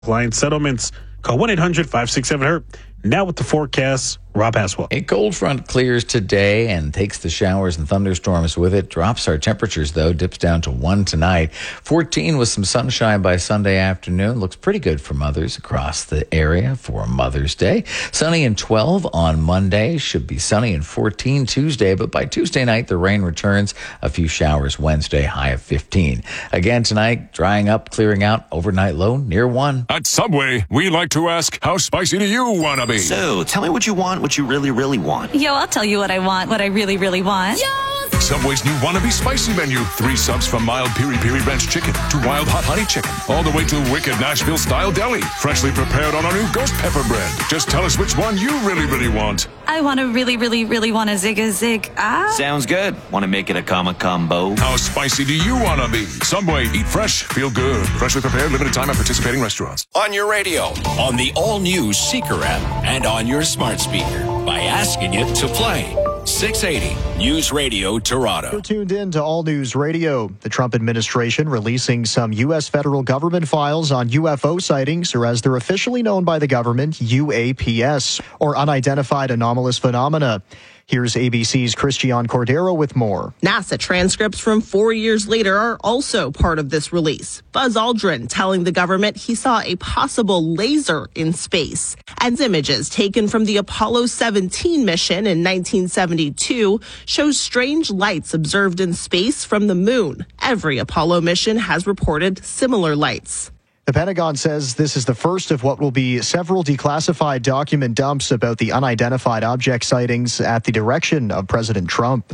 Client settlements. Call 1-800-567-HURT. Now with the forecast, Rob Haswell. A cold front clears today and takes the showers and thunderstorms with it. Drops our temperatures, though. Dips down to 1 tonight. 14 with some sunshine by Sunday afternoon. Looks pretty good for mothers across the area for Mother's Day. Sunny and 12 on Monday. Should be sunny and 14 Tuesday. But by Tuesday night, the rain returns. A few showers Wednesday, high of 15. Again tonight, drying up, clearing out. Overnight low near 1. At Subway, we like to ask, how spicy do you want to be? So, tell me what you want, what you really, really want. Yo, I'll tell you what I want, what I really, really want. Yo! Subway's new Wannabe Spicy menu. 3 subs from mild piri-piri ranch chicken to wild hot honey chicken. All the way to wicked Nashville-style deli. Freshly prepared on our new ghost pepper bread. Just tell us which one you really, really want. I want to really, really, really want a zig. Sounds good. Want to make it a combo? How spicy do you want to be? Subway, eat fresh, feel good. Freshly prepared, limited time at participating restaurants. On your radio, on the all-new Seeker app, and on your smart speaker by asking it to play. 680 News Radio Toronto. You're tuned in to All News Radio. The Trump administration releasing some U.S. federal government files on UFO sightings, or as they're officially known by the government, UAPS, or unidentified anomalous phenomena. Here's ABC's Christian Cordero with more. NASA transcripts from 4 years later are also part of this release. Buzz Aldrin telling the government he saw a possible laser in space. And images taken from the Apollo 17 mission in 1972 shows strange lights observed in space from the moon. Every Apollo mission has reported similar lights. The Pentagon says this is the first of what will be several declassified document dumps about the unidentified object sightings at the direction of President Trump.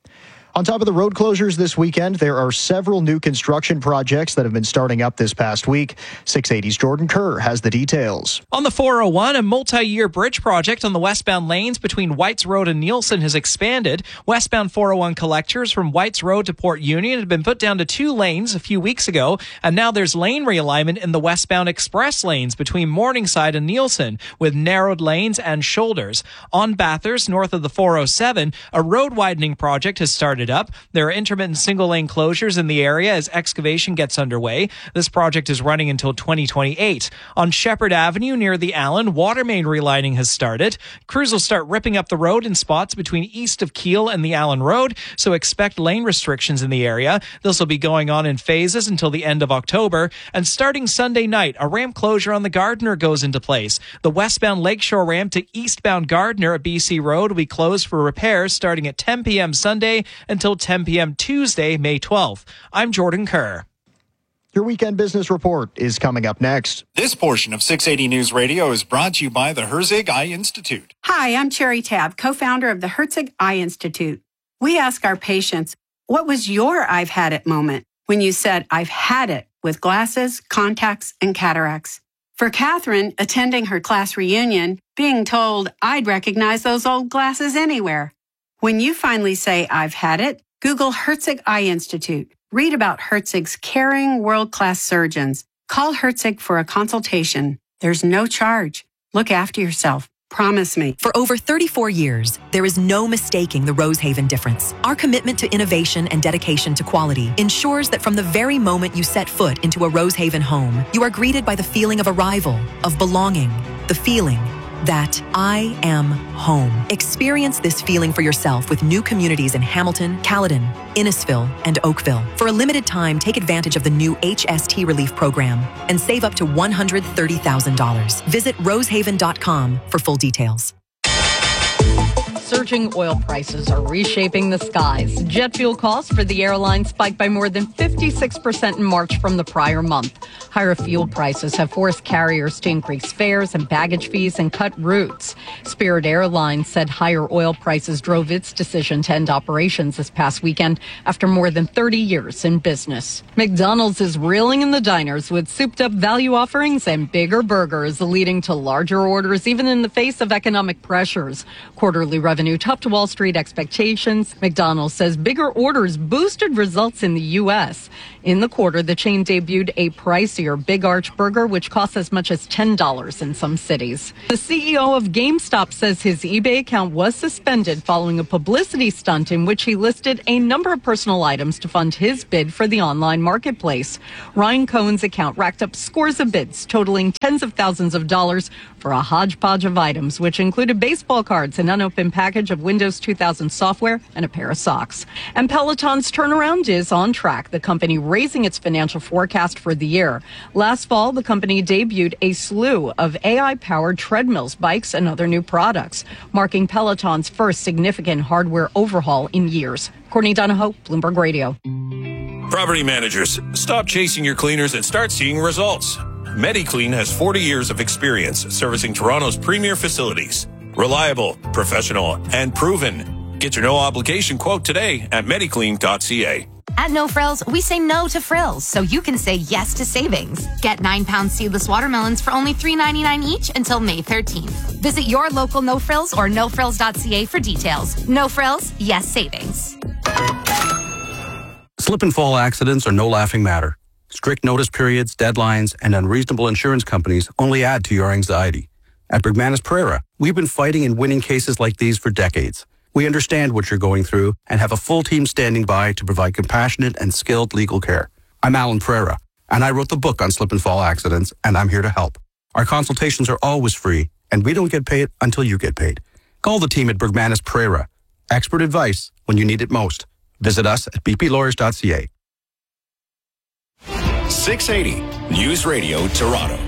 On top of the road closures this weekend, there are several new construction projects that have been starting up this past week. 680's Jordan Kerr has the details. On the 401, a multi-year bridge project on the westbound lanes between Whites Road and Nielsen has expanded. Westbound 401 collectors from Whites Road to Port Union had been put down to 2 lanes a few weeks ago, and now there's lane realignment in the westbound express lanes between Morningside and Nielsen, with narrowed lanes and shoulders. On Bathurst, north of the 407, a road widening project has started up. There are intermittent single-lane closures in the area as excavation gets underway. This project is running until 2028. On Shepherd Avenue near the Allen, water main relining has started. Crews will start ripping up the road in spots between east of Keele and the Allen Road, so expect lane restrictions in the area. This will be going on in phases until the end of October. And starting Sunday night, a ramp closure on the Gardiner goes into place. The westbound Lakeshore ramp to eastbound Gardiner at BC Road will be closed for repairs starting at 10 p.m. Sunday until 10 p.m. Tuesday, May 12th. I'm Jordan Kerr. Your weekend business report is coming up next. This portion of 680 News Radio is brought to you by the Herzig Eye Institute. Hi, I'm Cherry Tabb, co-founder of the Herzig Eye Institute. We ask our patients, what was your I've had it moment when you said, I've had it with glasses, contacts, and cataracts? For Catherine, attending her class reunion, being told I'd recognize those old glasses anywhere. When you finally say, I've had it, Google Herzig Eye Institute. Read about Herzig's caring, world-class surgeons. Call Herzig for a consultation. There's no charge. Look after yourself. Promise me. For over 34 years, there is no mistaking the Rosehaven difference. Our commitment to innovation and dedication to quality ensures that from the very moment you set foot into a Rosehaven home, you are greeted by the feeling of arrival, of belonging, the feeling that I am home. Experience this feeling for yourself with new communities in Hamilton, Caledon, Innisfil, and Oakville. For a limited time, take advantage of the new HST Relief Program and save up to $130,000. Visit rosehaven.com for full details. Surging oil prices are reshaping the skies. Jet fuel costs for the airline spiked by more than 56% in March from the prior month. Higher fuel prices have forced carriers to increase fares and baggage fees and cut routes. Spirit Airlines said higher oil prices drove its decision to end operations this past weekend after more than 30 years in business. McDonald's is reeling in the diners with souped-up value offerings and bigger burgers, leading to larger orders even in the face of economic pressures. Quarterly revenue topped Wall Street expectations. McDonald's says bigger orders boosted results in the U.S. In the quarter, the chain debuted a pricier Big Arch burger, which costs as much as $10 in some cities. The CEO of GameStop says his eBay account was suspended following a publicity stunt in which he listed a number of personal items to fund his bid for the online marketplace. Ryan Cohen's account racked up scores of bids, totaling tens of thousands of dollars for a hodgepodge of items, which included baseball cards, an unopened package of Windows 2000 software, and a pair of socks. And Peloton's turnaround is on track, the company raising its financial forecast for the year. Last fall, the company debuted a slew of AI-powered treadmills, bikes, and other new products, marking Peloton's first significant hardware overhaul in years. Courtney Donahoe, Bloomberg Radio. Property managers, stop chasing your cleaners and start seeing results. MediClean has 40 years of experience servicing Toronto's premier facilities. Reliable, professional, and proven. Get your no-obligation quote today at mediclean.ca. At No Frills, we say no to frills, so you can say yes to savings. Get 9-pound seedless watermelons for only $3.99 each until May 13th. Visit your local No Frills or nofrills.ca for details. No Frills, yes savings. Slip and fall accidents are no laughing matter. Strict notice periods, deadlines, and unreasonable insurance companies only add to your anxiety. At Bergmanis Pereira, we've been fighting and winning cases like these for decades. We understand what you're going through and have a full team standing by to provide compassionate and skilled legal care. I'm Alan Pereira, and I wrote the book on slip and fall accidents, and I'm here to help. Our consultations are always free, and we don't get paid until you get paid. Call the team at Bergmanis Pereira. Expert advice when you need it most. Visit us at bplawyers.ca. 680 News Radio Toronto.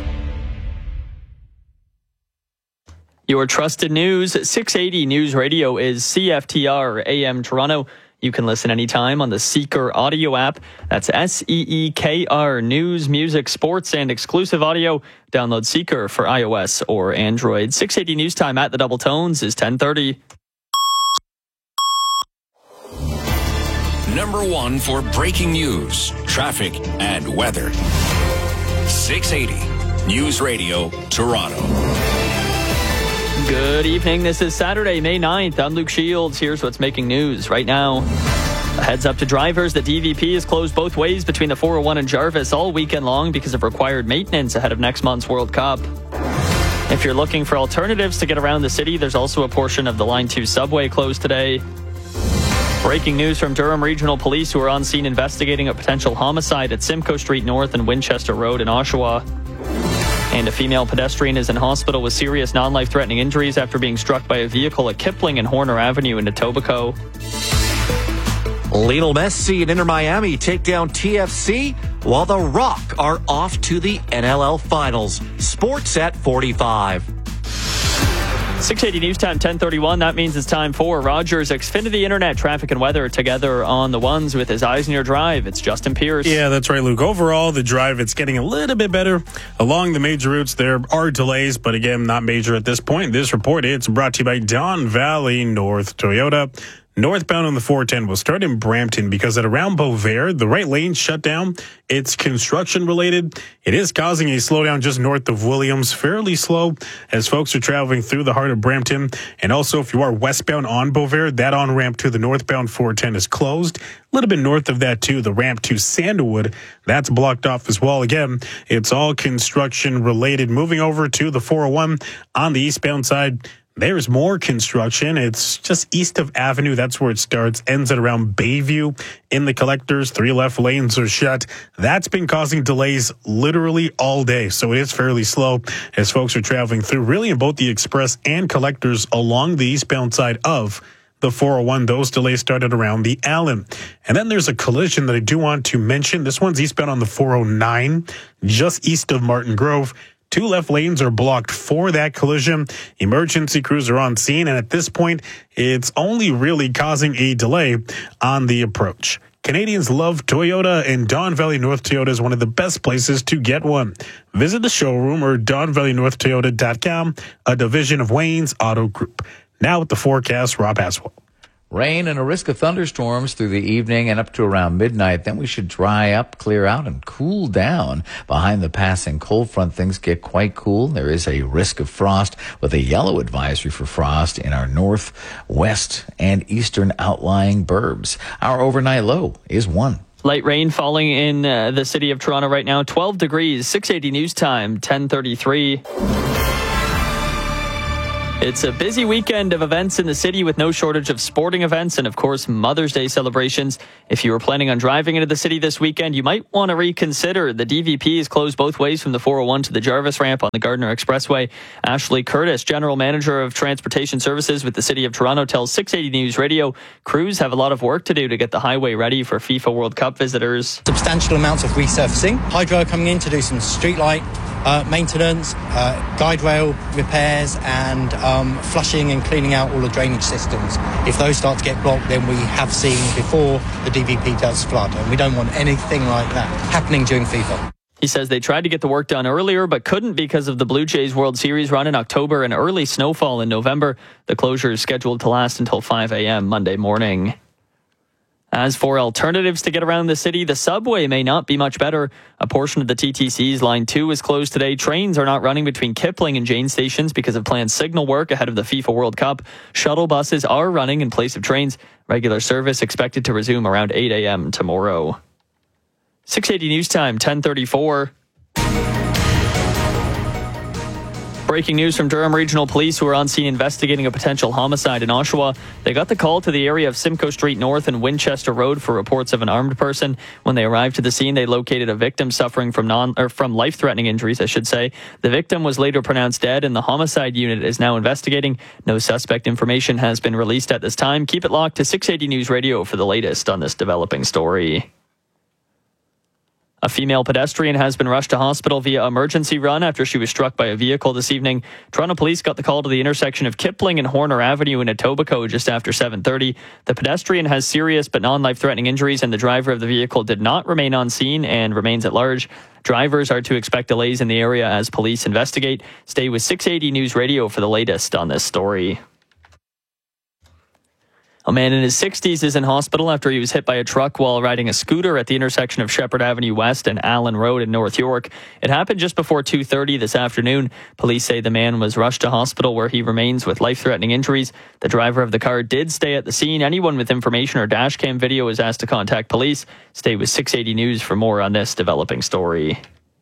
Your trusted news, 680 News Radio is CFTR AM Toronto. You can listen anytime on the Seeker audio app. That's SEEKR, news, music, sports, and exclusive audio. Download Seeker for iOS or Android. 680 News Time at the Double Tones is 10:30. Number one for breaking news, traffic, and weather. 680 News Radio Toronto. Good evening. This is Saturday, May 9th. I'm Luke Shields. Here's what's making news right now. A heads up to drivers. The DVP is closed both ways between the 401 and Jarvis all weekend long because of required maintenance ahead of next month's World Cup. If you're looking for alternatives to get around the city, there's also a portion of the Line 2 subway closed today. Breaking news from Durham Regional Police, who are on scene investigating a potential homicide at Simcoe Street North and Winchester Road in Oshawa. And a female pedestrian is in hospital with serious non-life-threatening injuries after being struck by a vehicle at Kipling and Horner Avenue in Etobicoke. Lionel Messi and Inter Miami take down TFC, while the Rock are off to the NLL Finals. Sports at 45. 680 News Time, 10:31. That means it's time for Rogers Xfinity Internet traffic and weather together on the ones with his eyes in your drive. It's Justin Pierce. Yeah, that's right, Luke. Overall, the drive, it's getting a little bit better. Along the major routes, there are delays, but again, not major at this point. This report, it's brought to you by Don Valley North Toyota. Northbound on the 410 will start in Brampton because at around Beauvais, the right lane shut down. It's construction related. It is causing a slowdown just north of Williams, fairly slow as folks are traveling through the heart of Brampton. And also, if you are westbound on Beauvais, that on-ramp to the northbound 410 is closed. A little bit north of that, too, the ramp to Sandalwood, that's blocked off as well. Again, it's all construction related. Moving over to the 401 on the eastbound side, there's more construction. It's just east of Avenue. That's where it starts. Ends at around Bayview in the collectors. 3 left lanes are shut. That's been causing delays literally all day. So it is fairly slow as folks are traveling through really in both the express and collectors along the eastbound side of the 401. Those delays started around the Allen. And then there's a collision that I do want to mention. This one's eastbound on the 409, just east of Martin Grove. 2 left lanes are blocked for that collision. Emergency crews are on scene, and at this point, it's only really causing a delay on the approach. Canadians love Toyota, and Don Valley North Toyota is one of the best places to get one. Visit the showroom or DonValleyNorthToyota.com, a division of Wayne's Auto Group. Now with the forecast, Rob Haswell. Rain and a risk of thunderstorms through the evening and up to around midnight. Then we should dry up, clear out, and cool down. Behind the passing cold front, things get quite cool. There is a risk of frost with a yellow advisory for frost in our north, west, and eastern outlying burbs. Our overnight low is 1. Light rain falling in the city of Toronto right now. 12 degrees, 6:80 news time, 10:33. It's a busy weekend of events in the city with no shortage of sporting events and, of course, Mother's Day celebrations. If you were planning on driving into the city this weekend, you might want to reconsider. The DVP is closed both ways from the 401 to the Jarvis ramp on the Gardiner Expressway. Ashley Curtis, General Manager of Transportation Services with the City of Toronto, tells 680 News Radio crews have a lot of work to do to get the highway ready for FIFA World Cup visitors. Substantial amounts of resurfacing. Hydro coming in to do some streetlight maintenance, guide rail repairs and flushing and cleaning out all the drainage systems. If those start to get blocked, then we have seen before the DVP does flood, and we don't want anything like that happening during FIFA. He says they tried to get the work done earlier but couldn't because of the Blue Jays World Series run in October and early snowfall in November. The closure is scheduled to last until 5 a.m. Monday morning. As for alternatives to get around the city, the subway may not be much better. A portion of the TTC's Line 2 is closed today. Trains are not running between Kipling and Jane stations because of planned signal work ahead of the FIFA World Cup. Shuttle buses are running in place of trains. Regular service expected to resume around 8 a.m. tomorrow. 680 News Time, 10:34. Breaking news from Durham Regional Police, who are on scene investigating a potential homicide in Oshawa. They got the call to the area of Simcoe Street North and Winchester Road for reports of an armed person. When they arrived to the scene, they located a victim suffering from life-threatening injuries, I should say. The victim was later pronounced dead, and the homicide unit is now investigating. No suspect information has been released at this time. Keep it locked to 680 News Radio for the latest on this developing story. A female pedestrian has been rushed to hospital via emergency run after she was struck by a vehicle this evening. Toronto police got the call to the intersection of Kipling and Horner Avenue in Etobicoke just after 7:30. The pedestrian has serious but non-life-threatening injuries, and the driver of the vehicle did not remain on scene and remains at large. Drivers are to expect delays in the area as police investigate. Stay with 680 News Radio for the latest on this story. A man in his 60s is in hospital after he was hit by a truck while riding a scooter at the intersection of Shepherd Avenue West and Allen Road in North York. It happened just before 2:30 this afternoon. Police say the man was rushed to hospital where he remains with life-threatening injuries. The driver of the car did stay at the scene. Anyone with information or dashcam video is asked to contact police. Stay with 680 News for more on this developing story.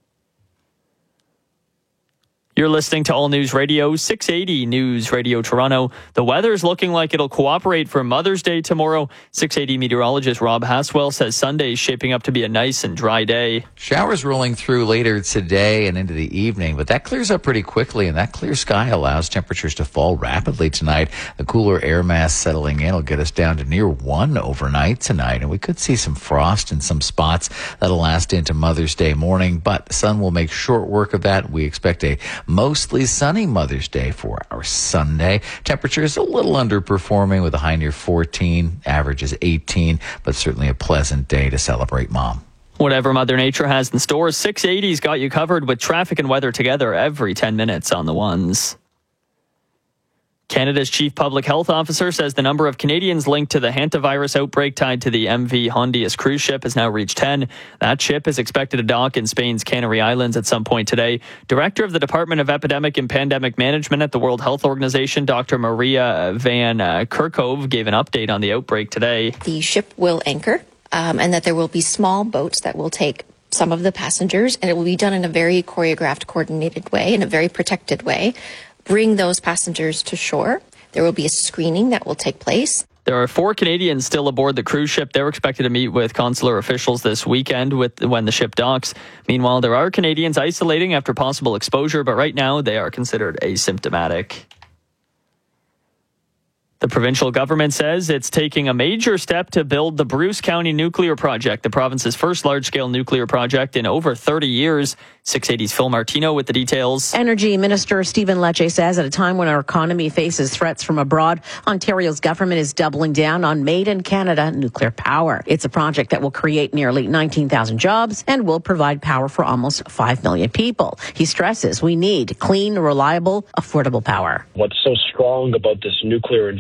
You're listening to All News Radio, 680 News Radio Toronto. The weather's looking like it'll cooperate for Mother's Day tomorrow. 680 meteorologist Rob Haswell says Sunday's shaping up to be a nice and dry day. Showers rolling through later today and into the evening, but that clears up pretty quickly, and that clear sky allows temperatures to fall rapidly tonight. The cooler air mass settling in will get us down to near 1 overnight tonight, and we could see some frost in some spots. That'll last into Mother's Day morning, but the sun will make short work of that. We expect a mostly sunny Mother's Day for our Sunday. Temperatures a little underperforming with a high near 14, average is 18, but certainly a pleasant day to celebrate Mom. Whatever Mother Nature has in store, 680's got you covered with traffic and weather together every 10 minutes on the ones. Canada's Chief Public Health Officer says the number of Canadians linked to the hantavirus outbreak tied to the MV Hondius cruise ship has now reached 10. That ship is expected to dock in Spain's Canary Islands at some point today. Director of the Department of Epidemic and Pandemic Management at the World Health Organization, Dr. Maria Van Kerkhove, gave an update on the outbreak today. The ship will anchor and that there will be small boats that will take some of the passengers, and it will be done in a very choreographed, coordinated way, in a very protected way. Bring those passengers to shore. There will be a screening that will take place. There are 4 Canadians still aboard the cruise ship. They're expected to meet with consular officials this weekend when the ship docks. Meanwhile, there are Canadians isolating after possible exposure, but right now they are considered asymptomatic. The provincial government says it's taking a major step to build the Bruce County Nuclear Project, the province's first large-scale nuclear project in over 30 years. 680's Phil Martino with the details. Energy Minister Stephen Lecce says at a time when our economy faces threats from abroad, Ontario's government is doubling down on made-in-Canada nuclear power. It's a project that will create nearly 19,000 jobs and will provide power for almost 5 million people. He stresses we need clean, reliable, affordable power. What's so strong about this nuclear investment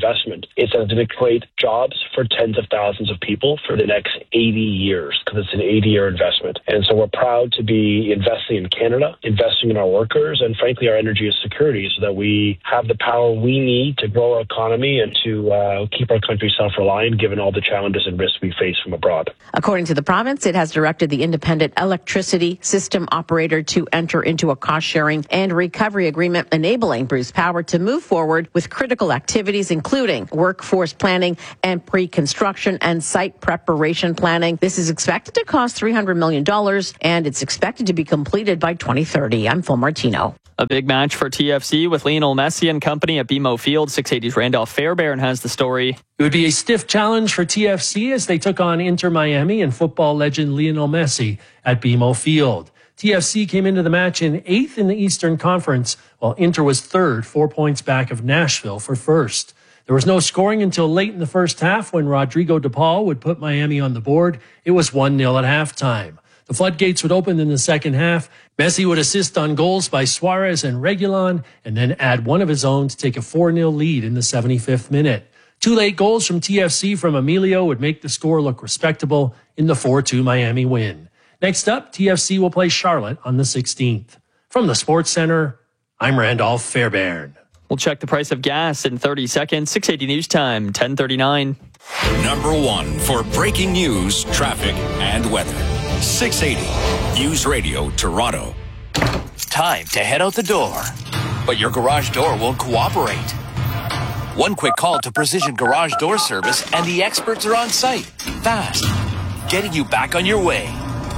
investment. It's going to create jobs for tens of thousands of people for the next 80 years because it's an 80-year investment. And so we're proud to be investing in Canada, investing in our workers, and frankly, our energy security so that we have the power we need to grow our economy and to keep our country self-reliant given all the challenges and risks we face from abroad. According to the province, it has directed the independent electricity system operator to enter into a cost-sharing and recovery agreement enabling Bruce Power to move forward with critical activities, including workforce planning and pre-construction and site preparation planning. This is expected to cost $300 million, and it's expected to be completed by 2030. I'm Phil Martino. A big match for TFC with Lionel Messi and company at BMO Field. 680's Randolph Fairbairn has the story. It would be a stiff challenge for TFC as they took on Inter Miami and football legend Lionel Messi at BMO Field. TFC came into the match in 8th in the Eastern Conference, while Inter was 3rd, 4 points back of Nashville for 1st. There was no scoring until late in the first half when Rodrigo de Paul would put Miami on the board. It was 1-0 at halftime. The floodgates would open in the second half. Messi would assist on goals by Suarez and Reguilon and then add one of his own to take a 4-0 lead in the 75th minute. 2 late goals from TFC from Emilio would make the score look respectable in the 4-2 Miami win. Next up, TFC will play Charlotte on the 16th. From the Sports Center, I'm Randolph Fairbairn. We'll check the price of gas in 30 seconds. 680 News Time, 1039. Number 1 for breaking news, traffic, and weather. 680 News Radio Toronto. Time to head out the door. But your garage door won't cooperate. One quick call to Precision Garage Door Service and the experts are on site. Fast. Getting you back on your way.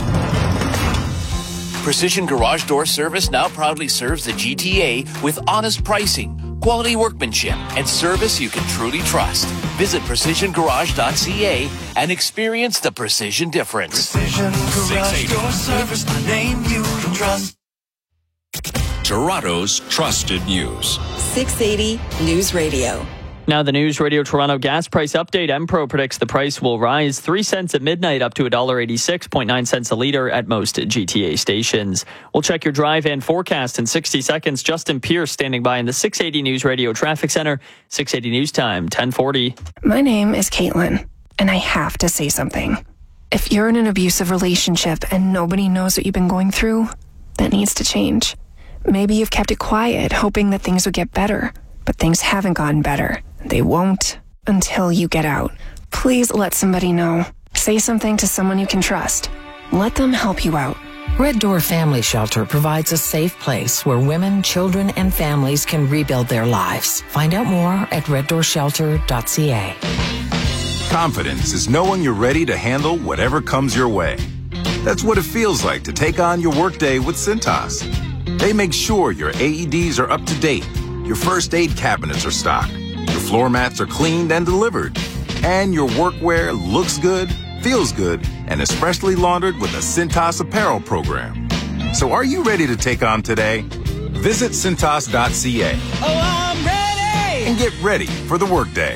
Precision Garage Door Service now proudly serves the GTA with honest pricing, quality workmanship, and service you can truly trust. Visit precisiongarage.ca and experience the precision difference. Precision Garage Door Service, the name you can trust. Toronto's trusted news. 680 News Radio. Now the News Radio Toronto gas price update. Empro predicts the price will rise 3 cents at midnight up to $1.86, 9 a litre at most GTA stations. We'll check your drive and forecast in 60 seconds. Justin Pierce standing by in the 680 News Radio Traffic Center. 680 News Time, 1040. My name is Caitlin, and I have to say something. If you're in an abusive relationship and nobody knows what you've been going through, that needs to change. Maybe you've kept it quiet, hoping that things would get better, but things haven't gotten better. They won't until you get out. Please let somebody know. Say something to someone you can trust. Let them help you out. Red Door Family Shelter provides a safe place where women, children, and families can rebuild their lives. Find out more at reddoorshelter.ca. Confidence is knowing you're ready to handle whatever comes your way. That's what it feels like to take on your workday with Cintas. They make sure your AEDs are up to date, your first aid cabinets are stocked, your floor mats are cleaned and delivered, and your workwear looks good, feels good, and is freshly laundered with a Cintas apparel program. So are you ready to take on today? Visit Cintas.ca. Oh, I'm ready! And get ready for the workday.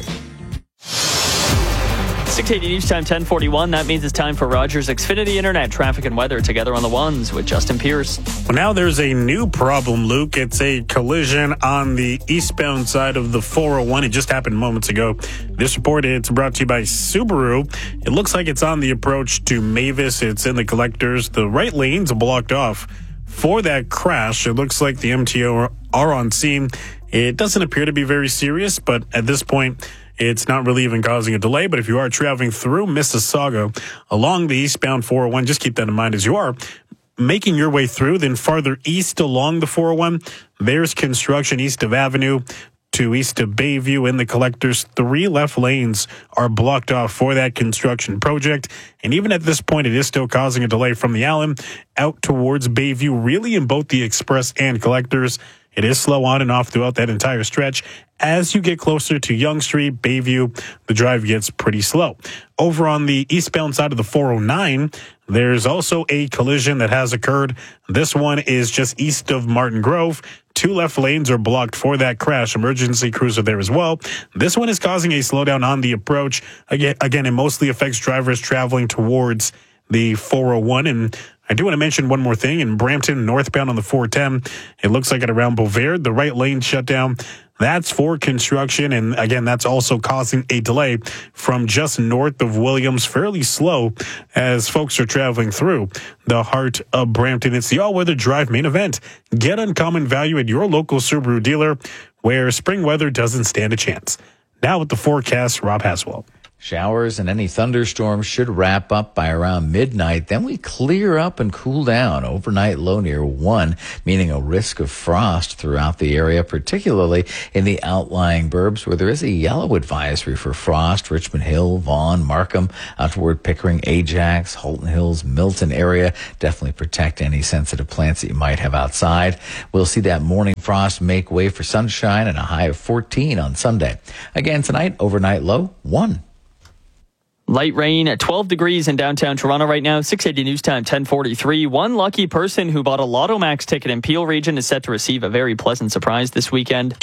680 News Time, 1041. That means it's time for Rogers Xfinity Internet traffic and weather together on the ones with Justin Pierce. Well, now there's a new problem, Luke. It's a collision on the eastbound side of the 401. It just happened moments ago. This report, it's brought to you by Subaru. It looks like it's on the approach to Mavis. It's in the collectors. The right lanes are blocked off for that crash. It looks like the MTO are on scene. It doesn't appear to be very serious, but at this point, it's not really even causing a delay. But if you are traveling through Mississauga along the eastbound 401, just keep that in mind as you are making your way through. Then farther east along the 401, there's construction east of Avenue to east of Bayview in the collectors. 3 left lanes are blocked off for that construction project. And even at this point, it is still causing a delay from the Allen out towards Bayview, really in both the express and collectors. It is slow on and off throughout that entire stretch. As you get closer to Yonge Street, Bayview, the drive gets pretty slow. Over on the eastbound side of the 409, there's also a collision that has occurred. This one is just east of Martin Grove. 2 left lanes are blocked for that crash. Emergency crews are there as well. This one is causing a slowdown on the approach. Again, it mostly affects drivers traveling towards the 401. And I do want to mention one more thing. In Brampton, northbound on the 410, it looks like at around Beauvais, the right lane shut down. That's for construction. And again, that's also causing a delay from just north of Williams, fairly slow as folks are traveling through the heart of Brampton. It's the all-weather drive main event. Get uncommon value at your local Subaru dealer where spring weather doesn't stand a chance. Now with the forecast, Rob Haswell. Showers and any thunderstorms should wrap up by around midnight. Then we clear up and cool down. Overnight low near 1, meaning a risk of frost throughout the area, particularly in the outlying burbs where there is a yellow advisory for frost. Richmond Hill, Vaughan, Markham, out toward Pickering, Ajax, Halton Hills, Milton area. Definitely protect any sensitive plants that you might have outside. We'll see that morning frost make way for sunshine and a high of 14 on Sunday. Again tonight, overnight low 1. Light rain at 12 degrees in downtown Toronto right now. 680 News Time, 10:43. One lucky person who bought a Lotto Max ticket in Peel region is set to receive a very pleasant surprise this weekend.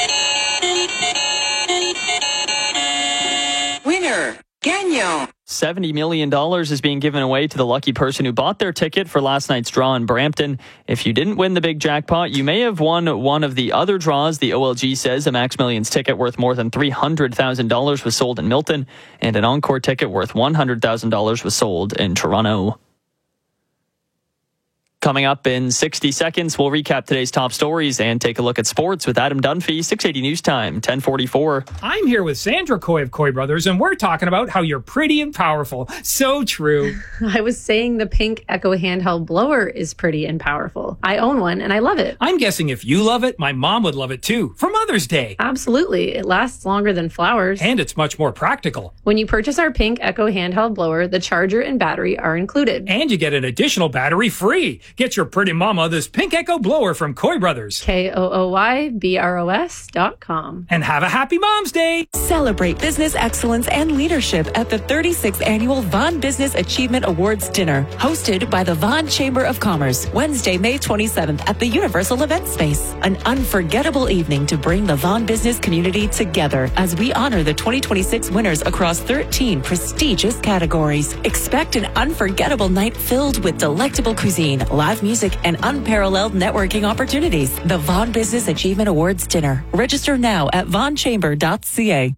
Winner, Gagnon. $70 million is being given away to the lucky person who bought their ticket for last night's draw in Brampton. If you didn't win the big jackpot, you may have won one of the other draws. The OLG says a Max Millions ticket worth more than $300,000 was sold in Milton, and an Encore ticket worth $100,000 was sold in Toronto. Coming up in 60 seconds, we'll recap today's top stories and take a look at sports with Adam Dunphy, 680 News Time, 10:44. I'm here with Sandra Coy of Coy Brothers, and we're talking about how you're pretty and powerful. So true. I was saying the pink Echo handheld blower is pretty and powerful. I own one, and I love it. I'm guessing if you love it, my mom would love it too, for Mother's Day. Absolutely. It lasts longer than flowers. And it's much more practical. When you purchase our pink Echo handheld blower, the charger and battery are included. And you get an additional battery free. Get your pretty mama this pink Echo blower from Coy Brothers. KOOYBROS.com. And have a happy Mom's Day. Celebrate business excellence and leadership at the 36th Annual Vaughan Business Achievement Awards Dinner, hosted by the Vaughan Chamber of Commerce, Wednesday, May 27th at the Universal Event Space. An unforgettable evening to bring the Vaughan business community together as we honor the 2026 winners across 13 prestigious categories. Expect an unforgettable night filled with delectable cuisine, live music, and unparalleled networking opportunities. The Vaughan Business Achievement Awards Dinner. Register now at vaughnchamber.ca.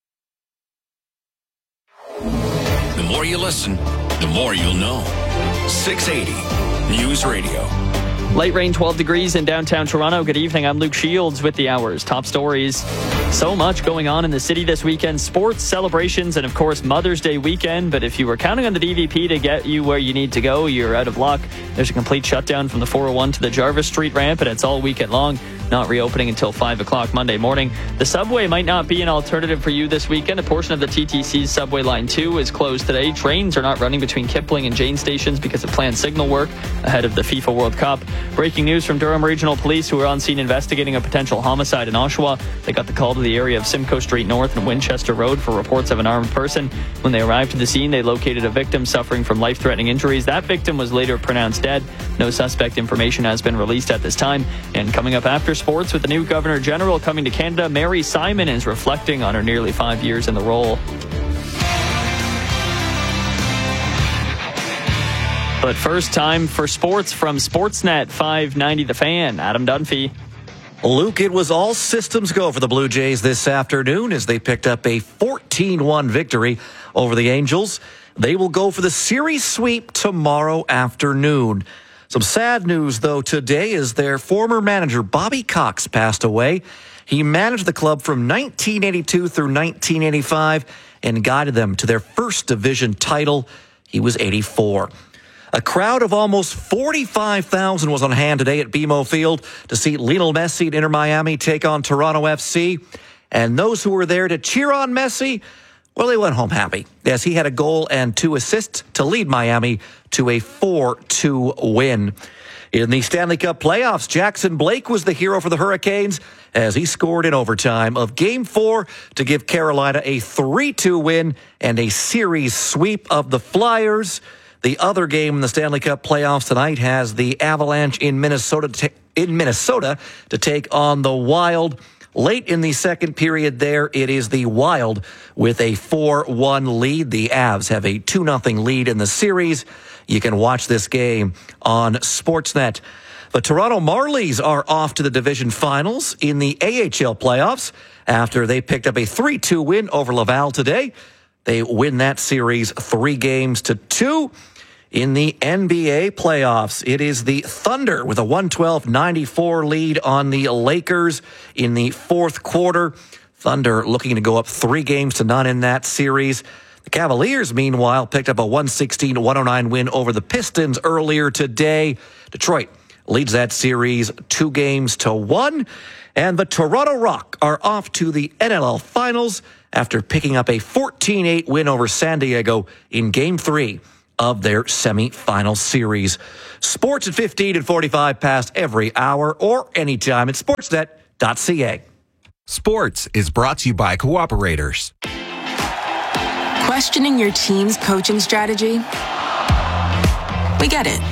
The more you listen, the more you'll know. 680 News Radio. Light rain, 12 degrees in downtown Toronto. Good evening. I'm Luke Shields with the hour's top stories. So much going on in the city this weekend. Sports, celebrations, and of course Mother's Day weekend. But if you were counting on the DVP to get you where you need to go, you're out of luck. There's a complete shutdown from the 401 to the Jarvis Street ramp, and it's all weekend long. Not reopening until 5 o'clock Monday morning. The subway might not be an alternative for you this weekend. A portion of the TTC's subway line 2 is closed today. Trains are not running between Kipling and Jane stations because of planned signal work ahead of the FIFA World Cup. Breaking news from Durham Regional Police, who are on scene investigating a potential homicide in Oshawa. They got the call to the area of Simcoe Street North and Winchester Road for reports of an armed person. When they arrived to the scene, they located a victim suffering from life-threatening injuries. That victim was later pronounced dead. No suspect information has been released at this time. And coming up after sports, with the new Governor General coming to Canada, Mary Simon is reflecting on her nearly 5 years in the role. But first, time for sports from Sportsnet 590 The Fan. Adam Dunphy. Luke, it was all systems go for the Blue Jays this afternoon as they picked up a 14-1 victory over the Angels. They will go for the series sweep tomorrow afternoon. Some sad news, though, today is their former manager, Bobby Cox, passed away. He managed the club from 1982 through 1985 and guided them to their first division title. He was 84. A crowd of almost 45,000 was on hand today at BMO Field to see Lionel Messi and Inter Miami take on Toronto FC. And those who were there to cheer on Messi, well, they went home happy as he had a goal and 2 assists to lead Miami to a 4-2 win. In the Stanley Cup playoffs, Jackson Blake was the hero for the Hurricanes as he scored in overtime of Game 4 to give Carolina a 3-2 win and a series sweep of the Flyers. The other game in the Stanley Cup playoffs tonight has the Avalanche in Minnesota to take on the Wild. Late in the second period there, it is the Wild with a 4-1 lead. The Avs have a 2-0 lead in the series. You can watch this game on Sportsnet. The Toronto Marlies are off to the division finals in the AHL playoffs after they picked up a 3-2 win over Laval today. They win that series 3-2. In the NBA playoffs, it is the Thunder with a 112-94 lead on the Lakers in the fourth quarter. Thunder looking to go up 3-0 in that series. The Cavaliers, meanwhile, picked up a 116-109 win over the Pistons earlier today. Detroit leads that series 2-1. And the Toronto Rock are off to the NLL Finals after picking up a 14-8 win over San Diego in Game 3 of their semifinal series. Sports at 15 and 45 past every hour or anytime at sportsnet.ca. Sports is brought to you by Cooperators. Questioning your team's coaching strategy? We get it.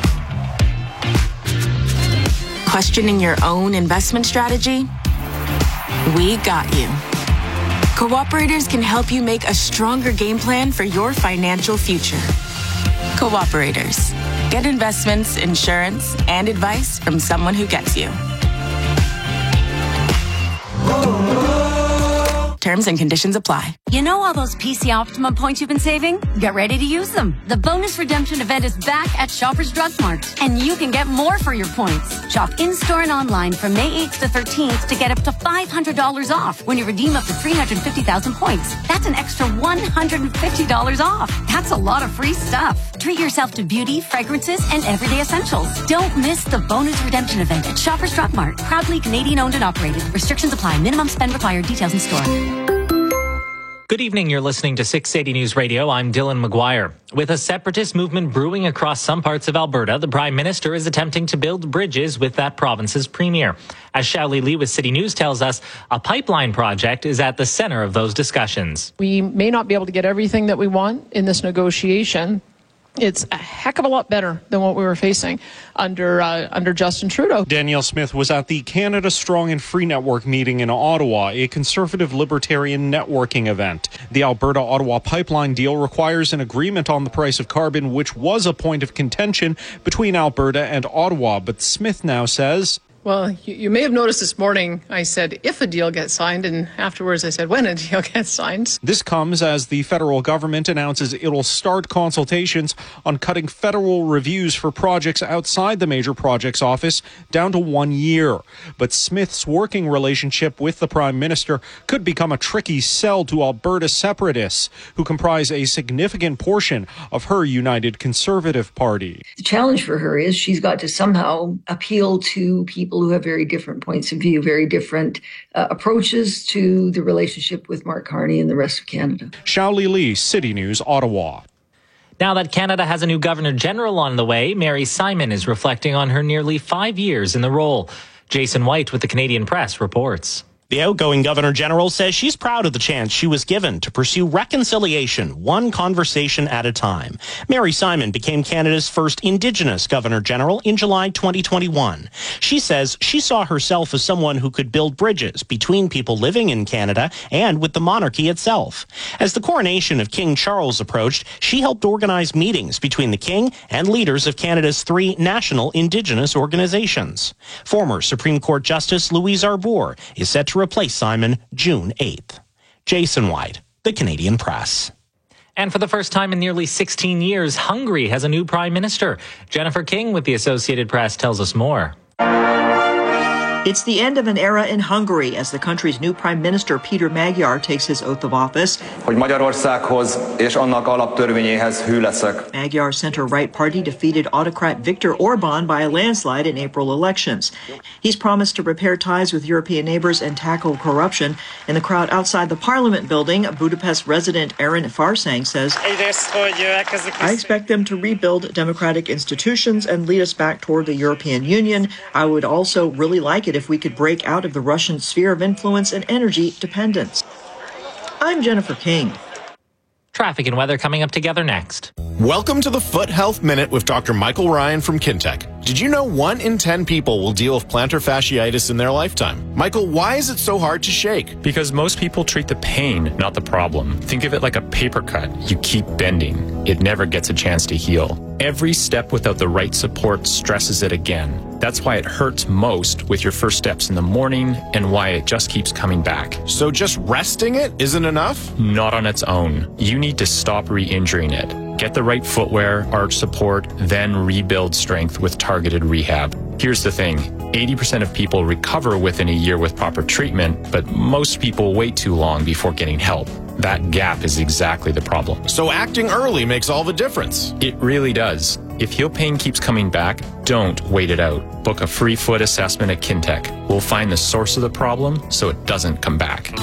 Questioning your own investment strategy? We got you. Cooperators can help you make a stronger game plan for your financial future. Cooperators. Get investments, insurance, and advice from someone who gets you. Terms and conditions apply. You know all those PC Optimum points you've been saving? Get ready to use them. The bonus redemption event is back at Shoppers Drug Mart, and you can get more for your points. Shop in-store and online from May 8th to 13th to get up to $500 off when you redeem up to 350,000 points. That's an extra $150 off. That's a lot of free stuff. Treat yourself to beauty, fragrances, and everyday essentials. Don't miss the bonus redemption event at Shoppers Drug Mart. Proudly Canadian owned and operated. Restrictions apply. Minimum spend required. Details in store. Good evening. You're listening to 680 News Radio. I'm Dylan McGuire. With a separatist movement brewing across some parts of Alberta, the Prime Minister is attempting to build bridges with that province's premier. As Xiaoli Lee with City News tells us, a pipeline project is at the center of those discussions. We may not be able to get everything that we want in this negotiation. It's a heck of a lot better than what we were facing under Justin Trudeau. Danielle Smith was at the Canada Strong and Free Network meeting in Ottawa, a conservative libertarian networking event. The Alberta-Ottawa pipeline deal requires an agreement on the price of carbon, which was a point of contention between Alberta and Ottawa. But Smith now says, well, you may have noticed this morning I said if a deal gets signed, and afterwards I said when a deal gets signed. This comes as the federal government announces it'll start consultations on cutting federal reviews for projects outside the major projects office down to 1 year. But Smith's working relationship with the Prime Minister could become a tricky sell to Alberta separatists, who comprise a significant portion of her United Conservative Party. The challenge for her is she's got to somehow appeal to people who have very different points of view, very different approaches to the relationship with Mark Carney and the rest of Canada. Xiaoli Lee, City News, Ottawa. Now that Canada has a new Governor General on the way, Mary Simon is reflecting on her nearly 5 years in the role. Jason White with the Canadian Press reports. The outgoing Governor General says she's proud of the chance she was given to pursue reconciliation, one conversation at a time. Mary Simon became Canada's first Indigenous Governor General in July 2021. She says she saw herself as someone who could build bridges between people living in Canada and with the monarchy itself. As the coronation of King Charles approached, she helped organize meetings between the King and leaders of Canada's 3 national Indigenous organizations. Former Supreme Court Justice Louise Arbour is set to replace Simon June 8th. Jason White, the Canadian Press. And for the first time in nearly 16 years, Hungary has a new prime minister. Jennifer King with the Associated Press tells us more. It's the end of an era in Hungary as the country's new Prime Minister Peter Magyar takes his oath of office. Hogy Magyarországhoz és annak alaptörvényéhez hű leszek. Magyar's center-right party defeated autocrat Viktor Orban by a landslide in April elections. He's promised to repair ties with European neighbors and tackle corruption. In the crowd outside the Parliament building, Budapest resident Aaron Farsang says, I expect them to rebuild democratic institutions and lead us back toward the European Union. I would also really like it if we could break out of the Russian sphere of influence and energy dependence. I'm Jennifer King. Traffic and weather coming up together next. Welcome to the Foot Health Minute with Dr. Michael Ryan from Kintec. Did you know 1 in 10 people will deal with plantar fasciitis in their lifetime? Michael, why is it so hard to shake? Because most people treat the pain, not the problem. Think of it like a paper cut. You keep bending. It never gets a chance to heal. Every step without the right support stresses it again. That's why it hurts most with your first steps in the morning and why it just keeps coming back. So just resting it isn't enough? Not on its own. You need to stop re-injuring it. Get the right footwear, arch support, then rebuild strength with targeted rehab. Here's the thing. 80% of people recover within a year with proper treatment, but most people wait too long before getting help. That gap is exactly the problem. So acting early makes all the difference. It really does. If heel pain keeps coming back, don't wait it out. Book a free foot assessment at Kintec. We'll find the source of the problem so it doesn't come back.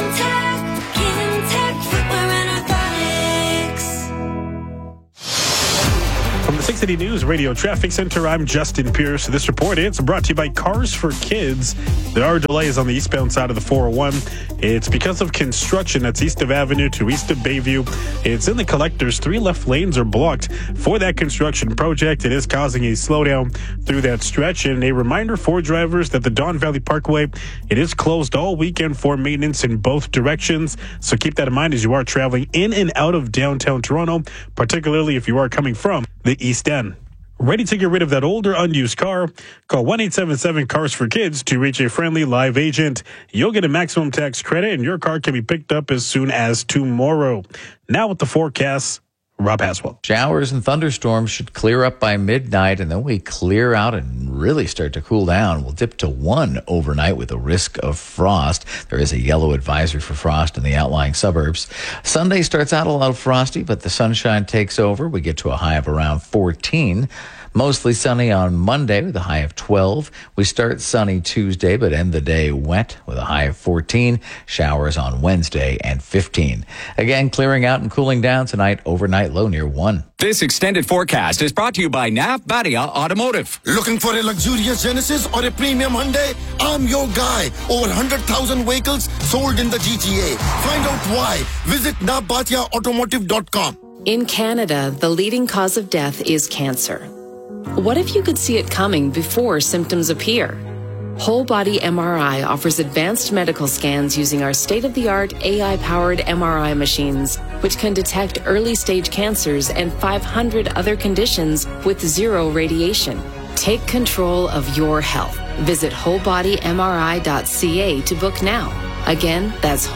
From the 680 News Radio Traffic Center, I'm Justin Pierce. This report, it's brought to you by Cars for Kids. There are delays on the eastbound side of the 401. It's because of construction that's east of Avenue to east of Bayview. It's in the collectors. 3 left lanes are blocked for that construction project. It is causing a slowdown through that stretch. And a reminder for drivers that the Don Valley Parkway, it is closed all weekend for maintenance in both directions. So keep that in mind as you are traveling in and out of downtown Toronto, particularly if you are coming from the East End. Ready to get rid of that older, unused car? Call 1-877-CARS-FOR-KIDS to reach a friendly live agent. You'll get a maximum tax credit, and your car can be picked up as soon as tomorrow. Now with the forecast, Rob Haswell. Showers and thunderstorms should clear up by midnight, and then we clear out and really start to cool down. We'll dip to 1 overnight with a risk of frost. There is a yellow advisory for frost in the outlying suburbs. Sunday starts out a little frosty, but the sunshine takes over. We get to a high of around 14. Mostly sunny on Monday with a high of 12. We start sunny Tuesday, but end the day wet with a high of 14. Showers on Wednesday and 15. Again, clearing out and cooling down tonight. Overnight low near 1. This extended forecast is brought to you by Nav Badia Automotive. Looking for a luxurious Genesis or a premium Hyundai? I'm your guy. Over 100,000 vehicles sold in the GTA. Find out why. Visit navbatiaautomotive.com. In Canada, the leading cause of death is cancer. What if you could see it coming before symptoms appear? Whole Body MRI offers advanced medical scans using our state-of-the-art AI-powered MRI machines, which can detect early-stage cancers and 500 other conditions with 0 radiation. Take control of your health. Visit wholebodymri.ca to book now. Again, that's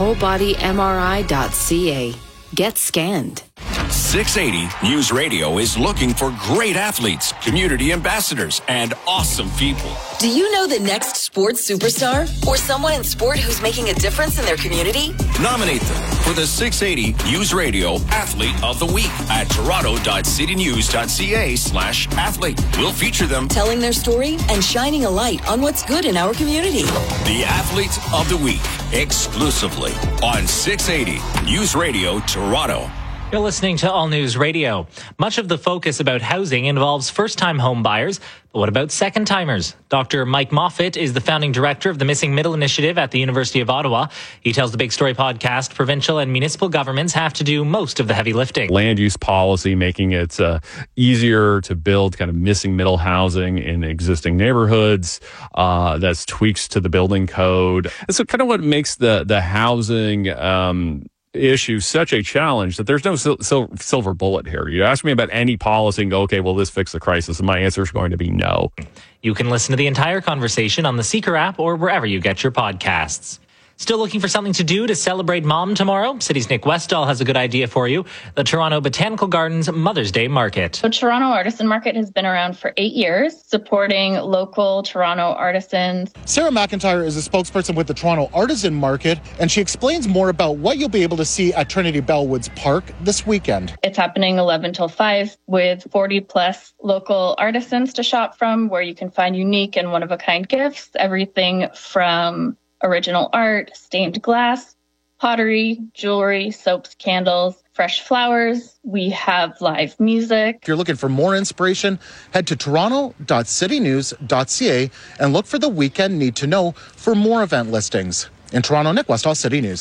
wholebodymri.ca. Get scanned. 680 News Radio is looking for great athletes, community ambassadors, and awesome people. Do you know the next sports superstar? Or someone in sport who's making a difference in their community? Nominate them for the 680 News Radio Athlete of the Week at toronto.citynews.ca/athlete. We'll feature them telling their story and shining a light on what's good in our community. The Athlete of the Week, exclusively on 680 News Radio Toronto. You're listening to All News Radio. Much of the focus about housing involves first-time home buyers, but what about second-timers? Dr. Mike Moffat is the founding director of the Missing Middle Initiative at the University of Ottawa. He tells the Big Story podcast provincial and municipal governments have to do most of the heavy lifting. Land use policy, making it easier to build kind of missing middle housing in existing neighborhoods. That's tweaks to the building code. And so kind of what makes the housing issue such a challenge that there's no silver bullet here. You ask me about any policy and go, okay, will this fix the crisis? And my answer is going to be no. You can listen to the entire conversation on the Seeker app or wherever you get your podcasts. Still looking for something to do to celebrate Mom tomorrow? City's Nick Westall has a good idea for you. The Toronto Botanical Gardens Mother's Day Market. So Toronto Artisan Market has been around for 8 years, supporting local Toronto artisans. Sarah McIntyre is a spokesperson with the Toronto Artisan Market, and she explains more about what you'll be able to see at Trinity Bellwoods Park this weekend. It's happening 11 till 5 with 40 plus local artisans to shop from, where you can find unique and one-of-a-kind gifts, everything from original art, stained glass, pottery, jewelry, soaps, candles, fresh flowers. We have live music. If you're looking for more inspiration, head to toronto.citynews.ca and look for the weekend need to know for more event listings. In Toronto, Nick Westall, City News.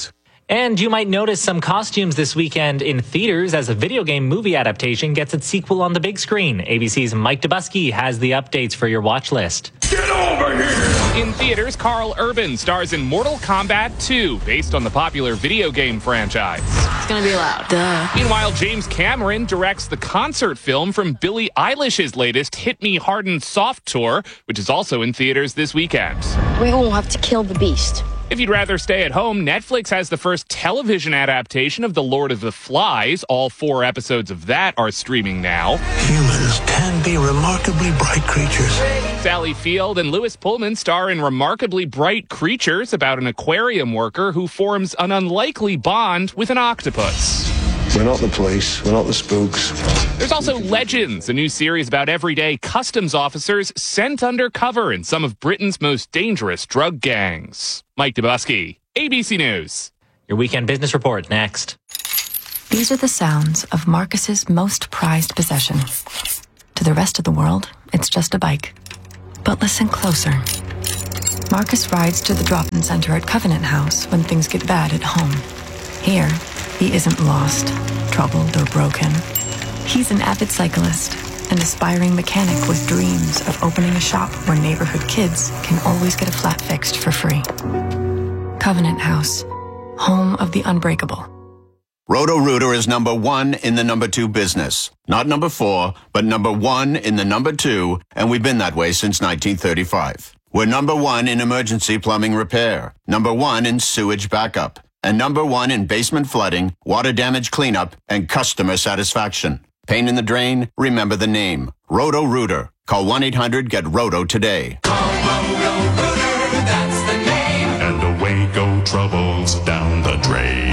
And you might notice some costumes this weekend in theaters as a video game movie adaptation gets its sequel on the big screen. ABC's Mike Dubusky has the updates for your watch list. Get over here! In theaters, Carl Urban stars in Mortal Kombat 2, based on the popular video game franchise. It's gonna be loud. Duh. Meanwhile, James Cameron directs the concert film from Billie Eilish's latest Hit Me Hard and Soft tour, which is also in theaters this weekend. We won't have to kill the beast. If you'd rather stay at home, Netflix has the first television adaptation of The Lord of the Flies. All 4 episodes of that are streaming now. Humans can be remarkably bright creatures. Sally Field and Lewis Pullman star in Remarkably Bright Creatures about an aquarium worker who forms an unlikely bond with an octopus. We're not the police. We're not the spooks. There's also Legends, a new series about everyday customs officers sent undercover in some of Britain's most dangerous drug gangs. Mike Dubusky, ABC News. Your weekend business report next. These are the sounds of Marcus's most prized possession. To the rest of the world, it's just a bike. But listen closer. Marcus rides to the drop-in center at Covenant House when things get bad at home. Here, he isn't lost, troubled, or broken. He's an avid cyclist, an aspiring mechanic with dreams of opening a shop where neighborhood kids can always get a flat fixed for free. Covenant House, home of the unbreakable. Roto-Rooter is number 1 in the number 2 business. Not number 4, but number 1 in the number 2, and we've been that way since 1935. We're number 1 in emergency plumbing repair, number 1 in sewage backup, and number 1 in basement flooding, water damage cleanup, and customer satisfaction. Pain in the drain? Remember the name. Roto-Rooter. Call 1-800-GET-ROTO today. Call Roto-Rooter, that's the name. And away go troubles down the drain.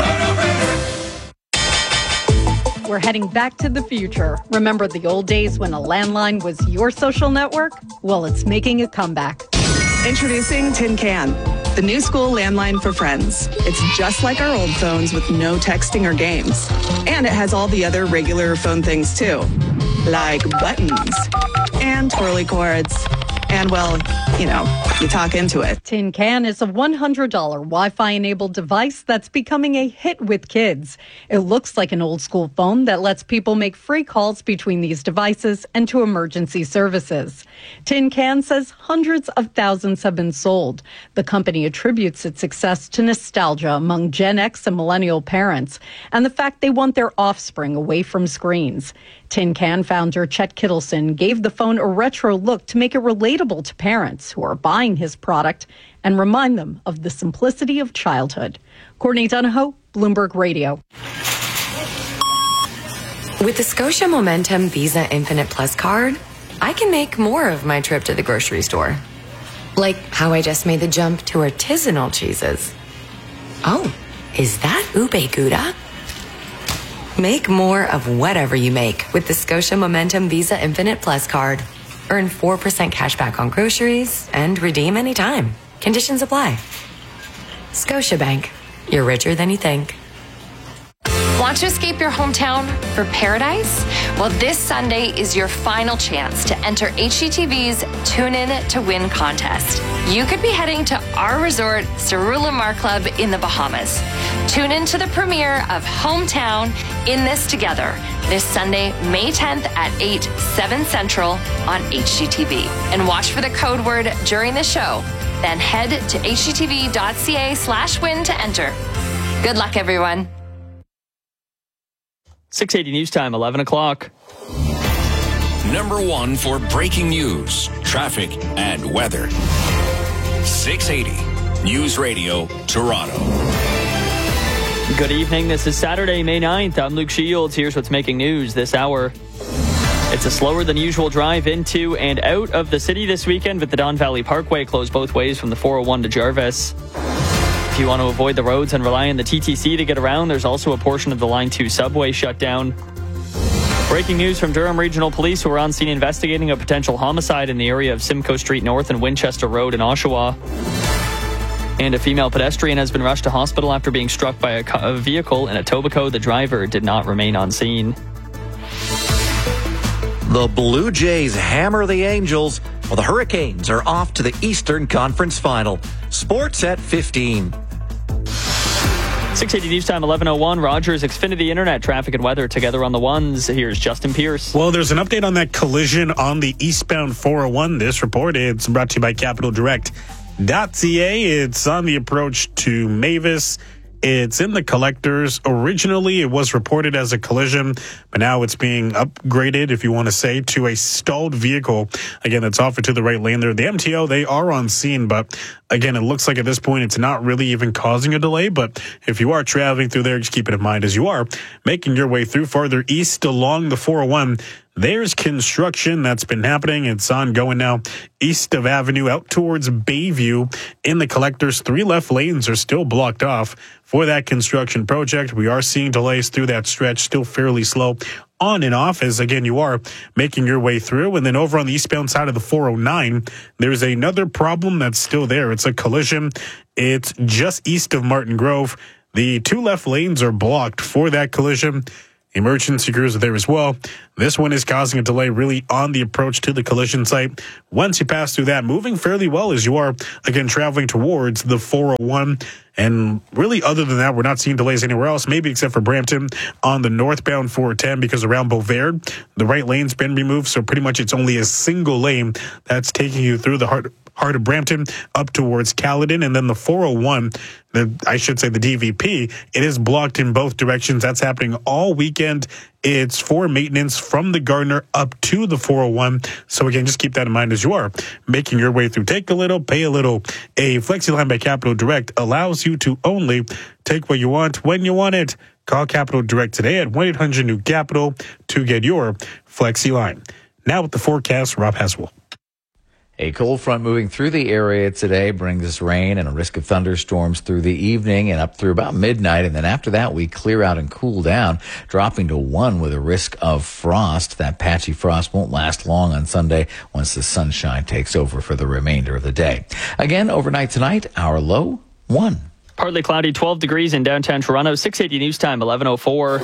We're heading back to the future. Remember the old days when a landline was your social network? Well, it's making a comeback. Introducing Tin Can, the new school landline for friends. It's just like our old phones with no texting or games. And it has all the other regular phone things too, like buttons and twirly cords. And, well, you know, you talk into it. Tin Can is a $100 Wi-Fi-enabled device that's becoming a hit with kids. It looks like an old-school phone that lets people make free calls between these devices and to emergency services. Tin Can says hundreds of thousands have been sold. The company attributes its success to nostalgia among Gen X and millennial parents and the fact they want their offspring away from screens. Tin Can founder Chet Kittleson gave the phone a retro look to make it relatable to parents who are buying his product and remind them of the simplicity of childhood. Courtney Donahoe, Bloomberg Radio. With the Scotia Momentum Visa Infinite Plus card, I can make more of my trip to the grocery store. Like how I just made the jump to artisanal cheeses. Oh, is that ube gouda? Make more of whatever you make with the Scotia Momentum Visa Infinite Plus card. Earn 4% cash back on groceries and redeem anytime. Conditions apply. Scotiabank. You're richer than you think. Want to escape your hometown for paradise? Well, this Sunday is your final chance to enter HGTV's Tune In to Win contest. You could be heading to our resort, Cerullimar Club in the Bahamas. Tune in to the premiere of Hometown In This Together this Sunday, May 10th at 8, 7 Central on HGTV. And watch for the code word during the show. Then head to hgtv.ca/win to enter. Good luck, everyone. 680 News Time, 11 o'clock. Number 1 for breaking news, traffic, and weather. 680 News Radio, Toronto. Good evening. This is Saturday, May 9th. I'm Luke Shields. Here's what's making news this hour. It's a slower than usual drive into and out of the city this weekend with the Don Valley Parkway closed both ways from the 401 to Jarvis. If you want to avoid the roads and rely on the TTC to get around, there's also a portion of the Line 2 subway shut down. Breaking news from Durham Regional Police, who are on scene investigating a potential homicide in the area of Simcoe Street North and Winchester Road in Oshawa. And a female pedestrian has been rushed to hospital after being struck by a vehicle in Etobicoke. The driver did not remain on scene. The Blue Jays hammer the Angels, while the Hurricanes are off to the Eastern Conference Final. Sports at 15. 680 News Time, 11:01. Rogers, Xfinity Internet, traffic and weather together on the ones. Here's Justin Pierce. Well, there's an update on that collision on the eastbound 401. This report is brought to you by CapitalDirect.ca. It's on the approach to Mavis. It's in the collectors. Originally, it was reported as a collision, but now it's being upgraded, if you want to say, to a stalled vehicle. Again, that's offered to the right lane there. The MTO, they are on scene, but again, it looks like at this point, it's not really even causing a delay. But if you are traveling through there, just keep it in mind as you are making your way through farther east along the 401. There's construction that's been happening. It's ongoing now east of Avenue out towards Bayview in the collectors. 3 left lanes are still blocked off for that construction project. We are seeing delays through that stretch, still fairly slow on and off as, again, you are making your way through. And then over on the eastbound side of the 409, there's another problem that's still there. It's a collision. It's just east of Martin Grove. The 2 left lanes are blocked for that collision. Emergency crews are there as well. This one is causing a delay really on the approach to the collision site. Once you pass through that, moving fairly well as you are, again, traveling towards the 401. And really, other than that, we're not seeing delays anywhere else, maybe except for Brampton on the northbound 410, because around Beauvais, the right lane's been removed. So pretty much it's only a single lane that's taking you through the heart of Brampton up towards Caledon. And then the 401, the DVP, it is blocked in both directions. That's happening all weekend. It's for maintenance from the Gardner up to the 401. So again, just keep that in mind as you are making your way through. Take a little, pay a little. A FlexiLine by Capital Direct allows you to only take what you want when you want it. Call Capital Direct today at 1-800-NEW-CAPITAL to get your FlexiLine. Now with the forecast, Rob Haswell. A cold front moving through the area today brings us rain and a risk of thunderstorms through the evening and up through about midnight. And then after that, we clear out and cool down, dropping to 1 with a risk of frost. That patchy frost won't last long on Sunday once the sunshine takes over for the remainder of the day. Again, overnight tonight, our low 1. Partly cloudy, 12 degrees in downtown Toronto. 680 News Time, 11:04.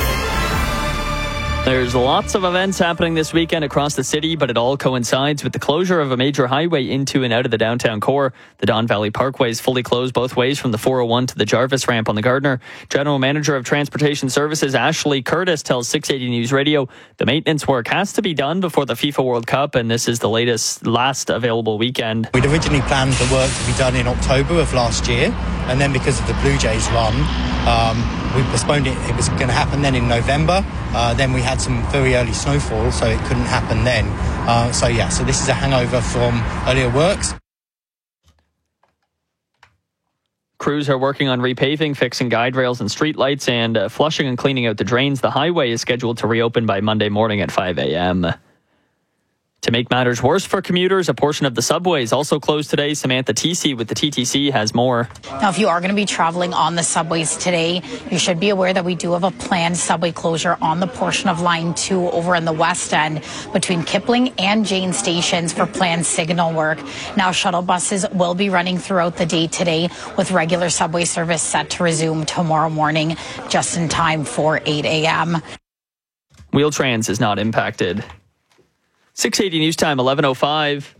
There's lots of events happening this weekend across the city, but it all coincides with the closure of a major highway into and out of the downtown core. The Don Valley Parkway is fully closed both ways from the 401 to the Jarvis ramp on the Gardner. General Manager of Transportation Services Ashley Curtis tells 680 News Radio the maintenance work has to be done before the FIFA World Cup, and this is the last available weekend. We'd originally planned the work to be done in October of last year, and then because of the Blue Jays run, we postponed it. It was going to happen then in November. Then we had some very early snowfall, so it couldn't happen then. So this is a hangover from earlier works. Crews are working on repaving, fixing guide rails and street lights, and flushing and cleaning out the drains. The highway is scheduled to reopen by Monday morning at 5 a.m. To make matters worse for commuters, a portion of the subway is also closed today. Samantha TC with the TTC has more. Now, if you are going to be traveling on the subways today, you should be aware that we do have a planned subway closure on the portion of Line 2 over in the West End between Kipling and Jane stations for planned signal work. Now, shuttle buses will be running throughout the day today with regular subway service set to resume tomorrow morning just in time for 8 a.m. Wheel-Trans is not impacted. 680 News Time, 11:05.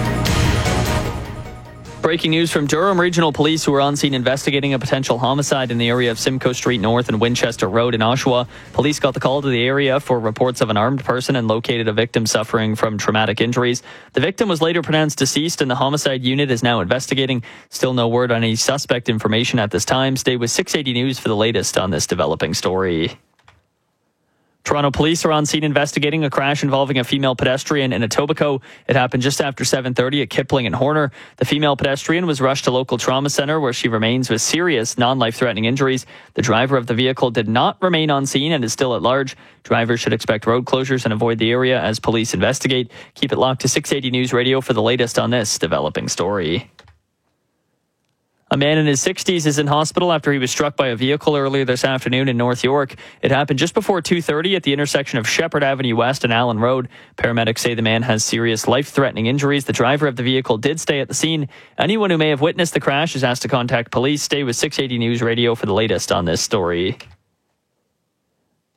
Breaking news from Durham Regional Police, who are on scene investigating a potential homicide in the area of Simcoe Street North and Winchester Road in Oshawa. Police got the call to the area for reports of an armed person and located a victim suffering from traumatic injuries. The victim was later pronounced deceased, and the homicide unit is now investigating. Still no word on any suspect information at this time. Stay with 680 News for the latest on this developing story. Toronto police are on scene investigating a crash involving a female pedestrian in Etobicoke. It happened just after 7:30 at Kipling and Horner. The female pedestrian was rushed to local trauma center where she remains with serious non-life-threatening injuries. The driver of the vehicle did not remain on scene and is still at large. Drivers should expect road closures and avoid the area as police investigate. Keep it locked to 680 News Radio for the latest on this developing story. A man in his 60s is in hospital after he was struck by a vehicle earlier this afternoon in North York. It happened just before 2:30 at the intersection of Shepherd Avenue West and Allen Road. Paramedics say the man has serious life-threatening injuries. The driver of the vehicle did stay at the scene. Anyone who may have witnessed the crash is asked to contact police. Stay with 680 News Radio for the latest on this story.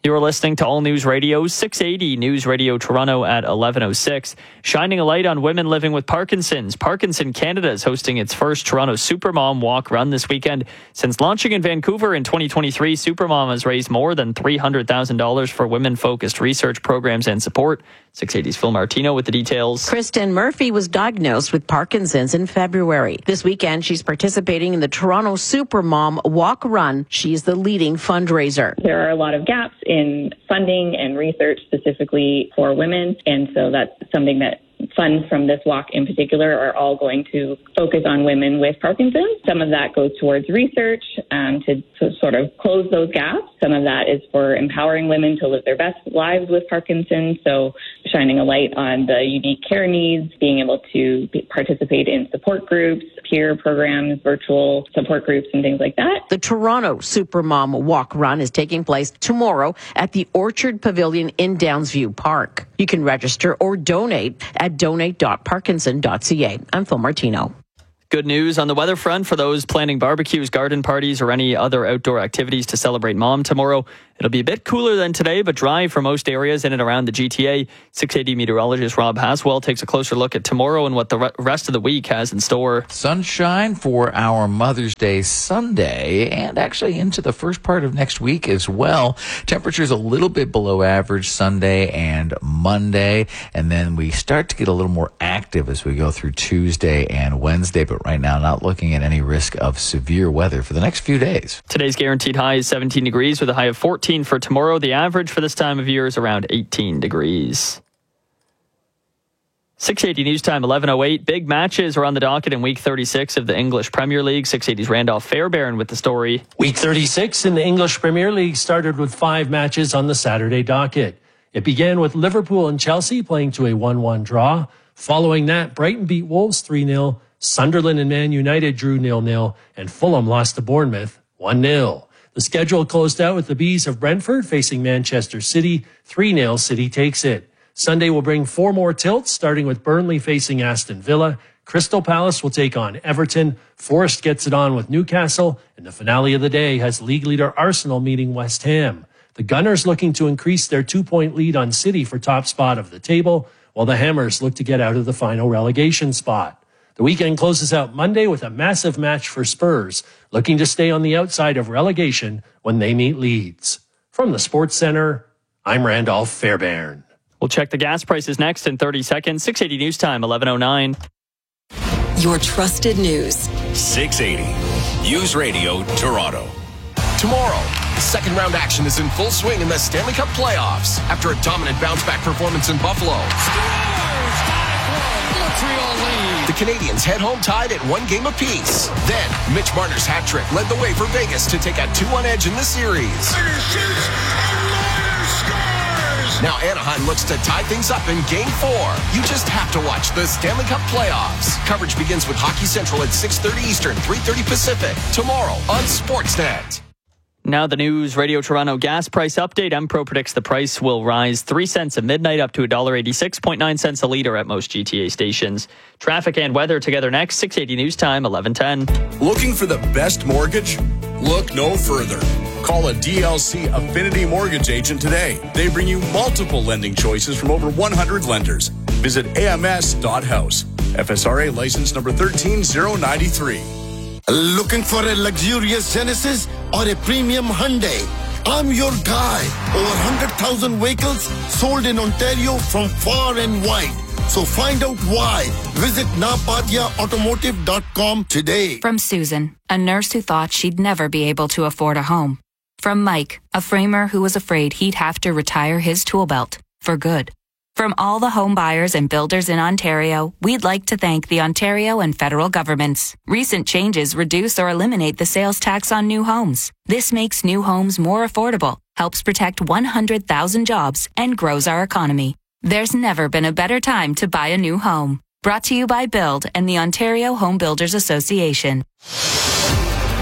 You're listening to All News Radio 680 News Radio Toronto at 11:06. Shining a light on women living with Parkinson's. Parkinson Canada is hosting its first Toronto Supermom Walk Run this weekend. Since launching in Vancouver in 2023, Supermom has raised more than $300,000 for women-focused research programs and support. 680's Phil Martino with the details. Kristen Murphy was diagnosed with Parkinson's in February. This weekend, she's participating in the Toronto Supermom Walk Run. She's the leading fundraiser. There are a lot of gaps in funding and research specifically for women, and so that's something that funds from this walk in particular are all going to focus on women with Parkinson's. Some of that goes towards research to sort of close those gaps. Some of that is for empowering women to live their best lives with Parkinson's, so shining a light on the unique care needs, being able to participate in support groups, peer programs, virtual support groups, and things like that. The Toronto Supermom Walk Run is taking place tomorrow at the Orchard Pavilion in Downsview Park. You can register or donate at donate.parkinson.ca. I'm Phil Martino. Good news on the weather front for those planning barbecues, garden parties, or any other outdoor activities to celebrate Mom tomorrow. It'll be a bit cooler than today, but dry for most areas in and around the GTA. 680 meteorologist Rob Haswell takes a closer look at tomorrow and what the rest of the week has in store. Sunshine for our Mother's Day Sunday and actually into the first part of next week as well. Temperatures a little bit below average Sunday and Monday, and then we start to get a little more active as we go through Tuesday and Wednesday, but right now not looking at any risk of severe weather for the next few days. Today's guaranteed high is 17 degrees with a high of 14 for tomorrow. The average for this time of year is around 18 degrees. 680 News Time, 11:08. Big matches are on the docket in Week 36 of the English Premier League. 680's Randolph Fairbairn with the story. Week 36 in the English Premier League started with 5 matches on the Saturday docket. It began with Liverpool and Chelsea playing to a 1-1 draw. Following that, Brighton beat Wolves 3-0. Sunderland and Man United drew 0-0, and Fulham lost to Bournemouth 1-0. The schedule closed out with the Bees of Brentford facing Manchester City. 3-0, City takes it. Sunday will bring 4 more tilts, starting with Burnley facing Aston Villa. Crystal Palace will take on Everton. Forest gets it on with Newcastle. And the finale of the day has league leader Arsenal meeting West Ham. The Gunners looking to increase their 2-point lead on City for top spot of the table, while the Hammers look to get out of the final relegation spot. The weekend closes out Monday with a massive match for Spurs, looking to stay on the outside of relegation when they meet Leeds. From the Sports Center, I'm Randolph Fairbairn. We'll check the gas prices next in 30 seconds. 680 News Time, 11:09. Your trusted news. 680 News Radio Toronto. Tomorrow, second round action is in full swing in the Stanley Cup playoffs after a dominant bounce-back performance in Buffalo. The Canadians head home tied at 1 game apiece. Then, Mitch Marner's hat trick led the way for Vegas to take a 2-1 edge in the series. Now Anaheim looks to tie things up in Game 4. You just have to watch the Stanley Cup playoffs. Coverage begins with Hockey Central at 6:30 Eastern, 3:30 Pacific. Tomorrow on Sportsnet. Now the News Radio Toronto gas price update. MPro predicts the price will rise 3 cents at midnight up to $1.86.9 cents a litre at most GTA stations. Traffic and weather together next. 680 News Time, 11:10. Looking for the best mortgage? Look no further. Call a DLC Affinity Mortgage agent today. They bring you multiple lending choices from over 100 lenders. Visit ams.house. FSRA license number 13093. Looking for a luxurious Genesis or a premium Hyundai? I'm your guy. Over 100,000 vehicles sold in Ontario from far and wide. So find out why. Visit napadiaautomotive.com today. From Susan, a nurse who thought she'd never be able to afford a home. From Mike, a framer who was afraid he'd have to retire his tool belt for good. From all the home buyers and builders in Ontario, we'd like to thank the Ontario and federal governments. Recent changes reduce or eliminate the sales tax on new homes. This makes new homes more affordable, helps protect 100,000 jobs, and grows our economy. There's never been a better time to buy a new home. Brought to you by Build and the Ontario Home Builders Association.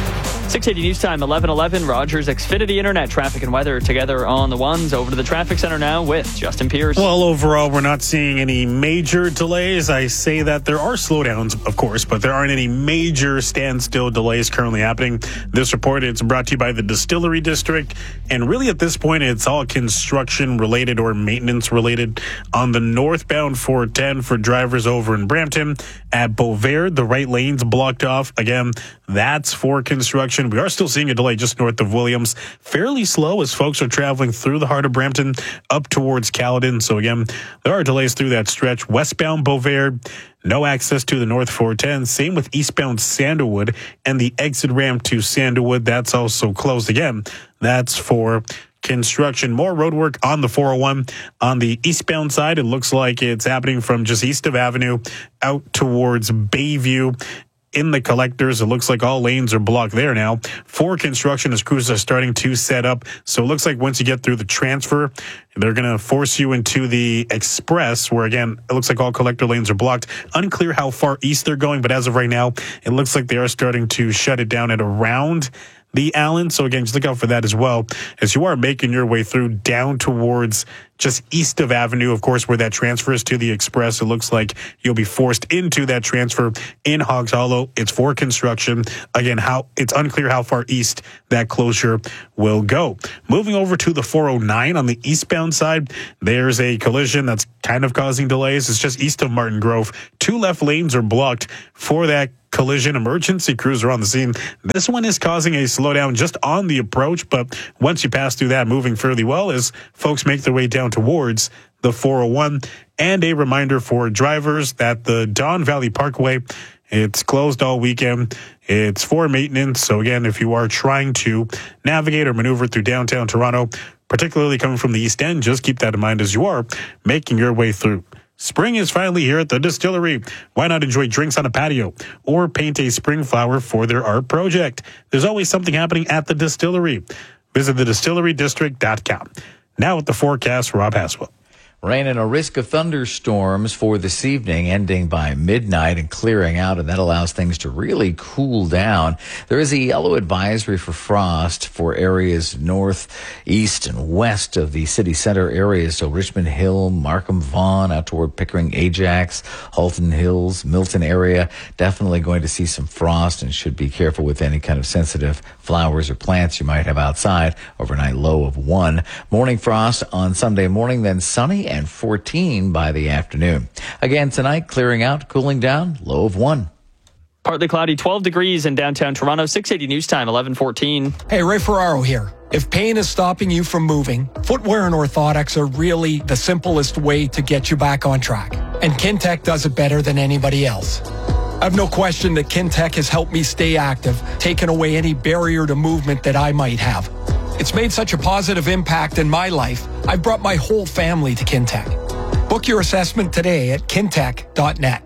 680 News Time, 11:11. Rogers Xfinity Internet traffic and weather together on the ones. Over to the traffic center now with Justin Pierce. Well, overall, we're not seeing any major delays. I say that there are slowdowns, of course, but there aren't any major standstill delays currently happening. This report is brought to you by the Distillery District, and really at this point, it's all construction related or maintenance related. On the northbound 410 for drivers over in Brampton, at Beauvert, the right lane's blocked off. Again, that's for construction. We are still seeing a delay just north of Williams. Fairly slow as folks are traveling through the heart of Brampton up towards Caledon. So again, there are delays through that stretch. Westbound Beauvert, no access to the North 410. Same with eastbound Sandalwood and the exit ramp to Sandalwood. That's also closed again. That's for construction. More road work on the 401. On the eastbound side, it looks like it's happening from just east of Avenue out towards Bayview. In the collectors, it looks like all lanes are blocked there now for construction as crews are starting to set up. So it looks like once you get through the transfer, they're going to force you into the express where, again, it looks like all collector lanes are blocked. Unclear how far east they're going, but as of right now, it looks like they are starting to shut it down at around the Allen. So again, just look out for that as well as you are making your way through down towards just east of Avenue, of course, where that transfer is to the Express. It looks like you'll be forced into that transfer in Hogs Hollow. It's for construction. Again, it's unclear how far east that closure will go. Moving over to the 409 on the eastbound side, there's a collision that's kind of causing delays. It's just east of Martin Grove. 2 left lanes are blocked for that collision. Emergency crews are on the scene. This one is causing a slowdown just on the approach, but once you pass through that, moving fairly well as folks make their way down towards the 401. And a reminder for drivers that the Don Valley Parkway, it's closed all weekend. It's for maintenance. So again, if you are trying to navigate or maneuver through downtown Toronto, particularly coming from the East End, just keep that in mind as you are making your way through. Spring is finally here at the Distillery. Why not enjoy drinks on a patio or paint a spring flower for their art project? There's always something happening at the Distillery. Visit thedistillerydistrict.com. Now with the forecast, Rob Haswell. Rain and a risk of thunderstorms for this evening, ending by midnight and clearing out, and that allows things to really cool down. There is a yellow advisory for frost for areas north, east, and west of the city center areas. So Richmond Hill, Markham Vaughan, out toward Pickering, Ajax, Halton Hills, Milton area. Definitely going to see some frost and should be careful with any kind of sensitive flowers or plants you might have outside. Overnight low of 1. Morning frost on Sunday morning, then sunny and 14 by the afternoon. Again tonight, clearing out, cooling down, low of 1. Partly cloudy, 12 degrees in downtown Toronto. 680 News Time, 11:14. Hey, Ray Ferraro here. If pain is stopping you from moving, footwear and orthotics are really the simplest way to get you back on track. And Kintec does it better than anybody else. I have no question that Kintec has helped me stay active, taken away any barrier to movement that I might have. It's made such a positive impact in my life, I've brought my whole family to Kintec. Book your assessment today at kintec.net.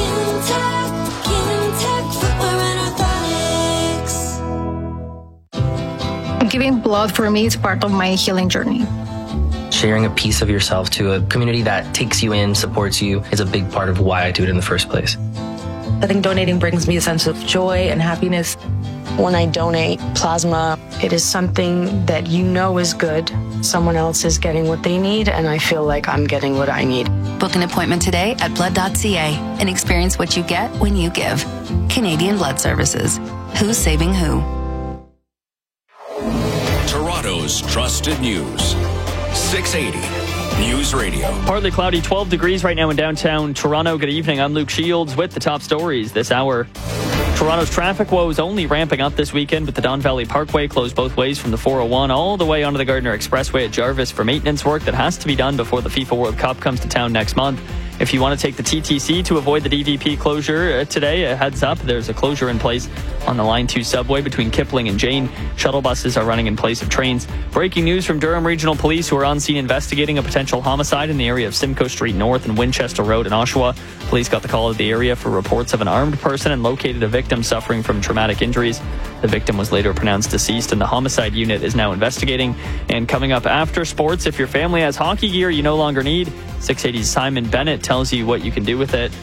Giving blood for me is part of my healing journey. Sharing a piece of yourself to a community that takes you in, supports you, is a big part of why I do it in the first place. I think donating brings me a sense of joy and happiness. When I donate plasma, it is something that you know is good. Someone else is getting what they need, and I feel like I'm getting what I need. Book an appointment today at blood.ca and experience what you get when you give. Canadian Blood Services. Who's saving who? Toronto's trusted news. 680 News Radio. Partly cloudy, 12 degrees right now in downtown Toronto. Good evening. I'm Luke Shields with the top stories this hour. Toronto's traffic woes only ramping up this weekend with the Don Valley Parkway closed both ways from the 401 all the way onto the Gardiner Expressway at Jarvis for maintenance work that has to be done before the FIFA World Cup comes to town next month. If you want to take the TTC to avoid the DVP closure today, a heads up, there's a closure in place on the Line 2 subway between Kipling and Jane. Shuttle buses are running in place of trains. Breaking news from Durham Regional Police, who are on scene investigating a potential homicide in the area of Simcoe Street North and Winchester Road in Oshawa. Police got the call to the area for reports of an armed person and located a victim suffering from traumatic injuries. The victim was later pronounced deceased, and the homicide unit is now investigating. And coming up after sports, if your family has hockey gear you no longer need, 680's Simon Bennett tells you what you can do with it.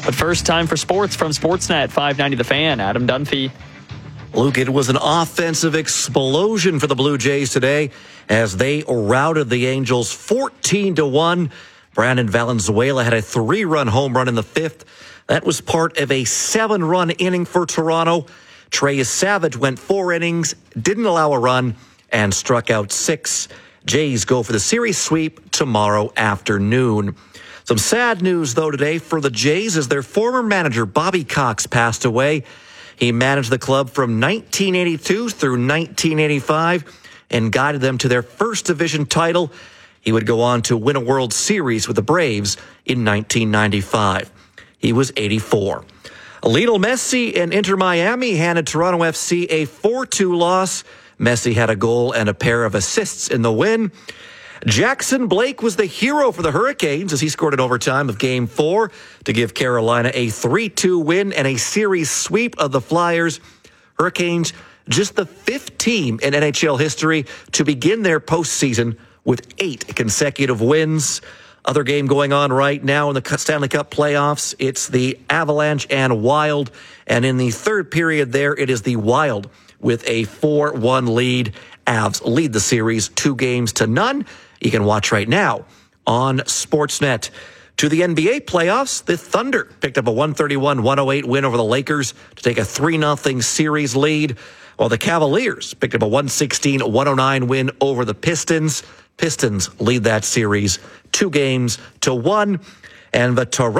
But first, time for sports from Sportsnet 590 The Fan. Adam Dunphy. Luke, it was an offensive explosion for the Blue Jays today as they routed the Angels 14-1. Brandon Valenzuela had a 3-run home run in the 5th. That was part of a 7-run inning for Toronto. Trey Savage went 4 innings, didn't allow a run, and struck out 6. Jays go for the series sweep tomorrow afternoon. Some sad news, though, today for the Jays as their former manager, Bobby Cox, passed away. He managed the club from 1982 through 1985 and guided them to their first division title. He would go on to win a World Series with the Braves in 1995. He was 84. Lionel Messi and Inter Miami handed Toronto FC a 4-2 loss. Messi had a goal and a pair of assists in the win. Jackson Blake was the hero for the Hurricanes as he scored in overtime of Game 4 to give Carolina a 3-2 win and a series sweep of the Flyers. Hurricanes, just the 5th team in NHL history to begin their postseason with 8 consecutive wins. Other game going on right now in the Stanley Cup playoffs, it's the Avalanche and Wild. And in the third period there, it is the Wild with a 4-1 lead. Avs lead the series 2-0. You can watch right now on Sportsnet. To the NBA playoffs, the Thunder picked up a 131-108 win over the Lakers to take a 3-0 series lead, while the Cavaliers picked up a 116-109 win over the Pistons. Pistons lead that series 2-1, and the Toronto